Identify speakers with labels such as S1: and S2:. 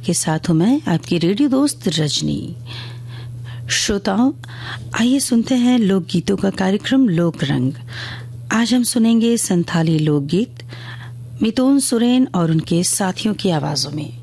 S1: आपके साथ हूं मैं, आपकी रेडियो दोस्त रजनी। श्रोताओं, आइए सुनते हैं लोकगीतों का कार्यक्रम लोक रंग। आज हम सुनेंगे संथाली लोकगीत मितोन सुरेन और उनके साथियों की आवाजों में।